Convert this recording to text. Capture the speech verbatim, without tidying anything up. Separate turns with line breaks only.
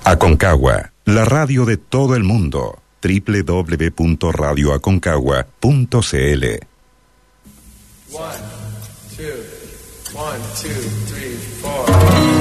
Aconcagua, la radio de todo el mundo. doble u doble u doble u punto radio aconcagua punto c l.
One, two, one, two, three, four.